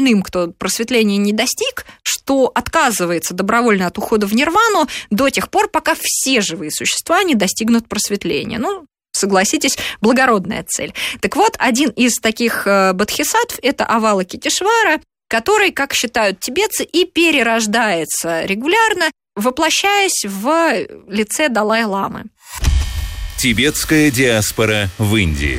остальным, кто просветления не достиг, что отказывается добровольно от ухода в нирвану до тех пор, пока все живые существа не достигнут просветления. Согласитесь, благородная цель. Так вот, один из таких бодхисаттв – это Авалокитешвара, который, как считают тибетцы, и перерождается регулярно, воплощаясь в лице Далай-ламы. Тибетская диаспора в Индии.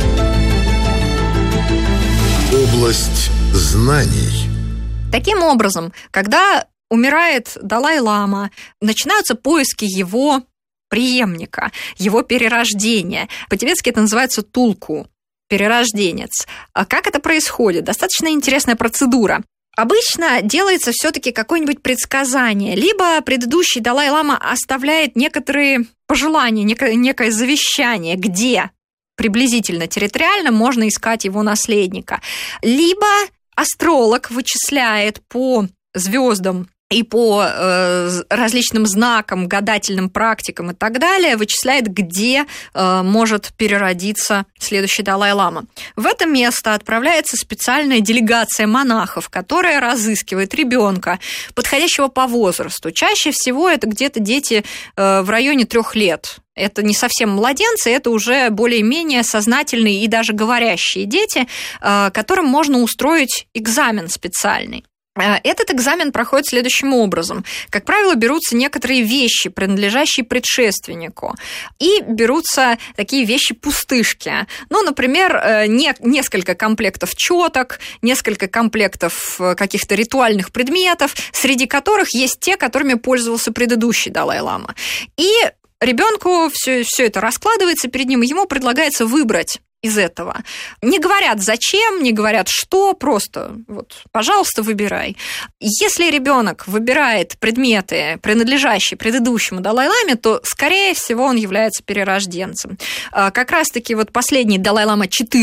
Область знаний. Таким образом, когда умирает Далай-лама, начинаются поиски его преемника, его перерождения. По-тибетски это называется тулку, перерожденец. А как это происходит? Достаточно интересная процедура. Обычно делается все-таки какое-нибудь предсказание, либо предыдущий Далай-лама оставляет некоторые пожелания, некое завещание, где приблизительно территориально можно искать его наследника, либо астролог вычисляет по звездам и по различным знакам, гадательным практикам и так далее, вычисляет, где может переродиться следующий Далай-лама. В это место отправляется специальная делегация монахов, которая разыскивает ребенка, подходящего по возрасту. Чаще всего это где-то дети в районе 3 лет. Это не совсем младенцы, это уже более-менее сознательные и даже говорящие дети, которым можно устроить экзамен специальный. Этот экзамен проходит следующим образом. Как правило, берутся некоторые вещи, принадлежащие предшественнику, и берутся такие вещи-пустышки. Например, несколько комплектов четок, несколько комплектов каких-то ритуальных предметов, среди которых есть те, которыми пользовался предыдущий Далай-лама. И ребенку все это раскладывается перед ним, и ему предлагается выбрать из этого. Не говорят зачем, не говорят что, просто пожалуйста, выбирай. Если ребенок выбирает предметы, принадлежащие предыдущему Далай-ламе, то, скорее всего, он является перерожденцем. Как раз-таки последний Далай-лама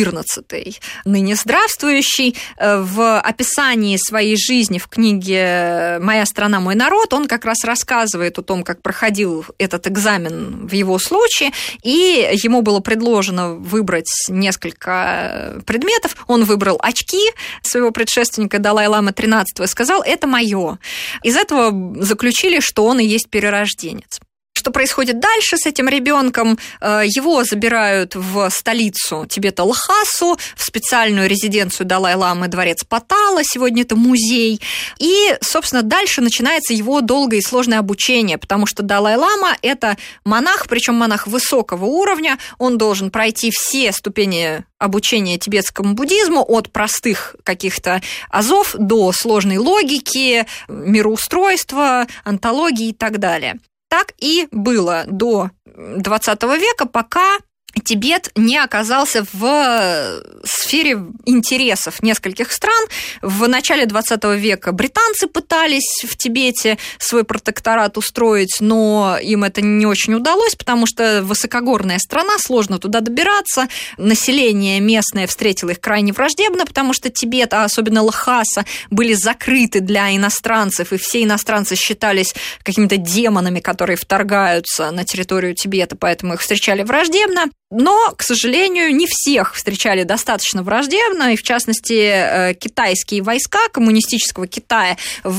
XIV, ныне здравствующий, в описании своей жизни в книге «Моя страна, мой народ», он как раз рассказывает о том, как проходил этот экзамен в его случае, и ему было предложено выбрать несколько предметов. Он выбрал очки своего предшественника Далай-ламы XIII и сказал: «Это мое». Из этого заключили, что он и есть перерожденец. Что происходит дальше с этим ребенком? Его забирают в столицу Тибета Лхасу, в специальную резиденцию Далай-ламы, дворец Патала, сегодня это музей. И, собственно, дальше начинается его долгое и сложное обучение, потому что Далай-лама – это монах, причем монах высокого уровня, он должен пройти все ступени обучения тибетскому буддизму, от простых каких-то азов до сложной логики, мироустройства, онтологии и так далее. Так и было до XX века, пока Тибет не оказался в сфере интересов нескольких стран. В начале XX века британцы пытались в Тибете свой протекторат устроить, но им это не очень удалось, потому что высокогорная страна, сложно туда добираться. Население местное встретило их крайне враждебно, потому что Тибет, а особенно Лхаса, были закрыты для иностранцев, и все иностранцы считались какими-то демонами, которые вторгаются на территорию Тибета, поэтому их встречали враждебно. Но, к сожалению, не всех встречали достаточно враждебно, и, в частности, китайские войска коммунистического Китая в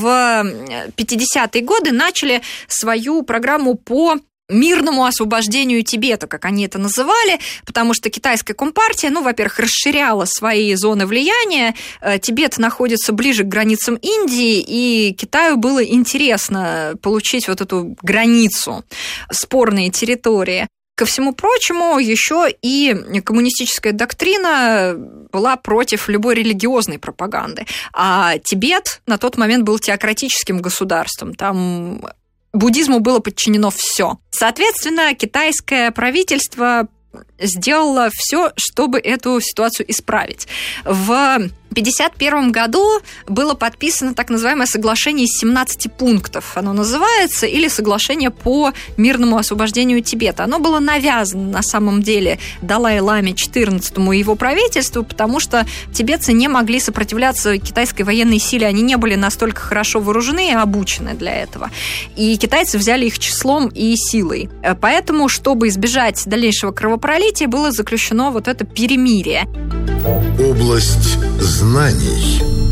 50-е годы начали свою программу по мирному освобождению Тибета, как они это называли, потому что китайская компартия, во-первых, расширяла свои зоны влияния, Тибет находится ближе к границам Индии, и Китаю было интересно получить эту границу, спорные территории. Ко всему прочему, еще и коммунистическая доктрина была против любой религиозной пропаганды. А Тибет на тот момент был теократическим государством. Там буддизму было подчинено все. Соответственно, китайское правительство сделало все, чтобы эту ситуацию исправить. В 1951 году было подписано так называемое соглашение из 17 пунктов. Оно называется, или соглашение по мирному освобождению Тибета. Оно было навязано на самом деле Далай-ламе XIV и его правительству, потому что тибетцы не могли сопротивляться китайской военной силе. Они не были настолько хорошо вооружены и обучены для этого. И китайцы взяли их числом и силой. Поэтому, чтобы избежать дальнейшего кровопролития, было заключено это перемирие. Область знаний.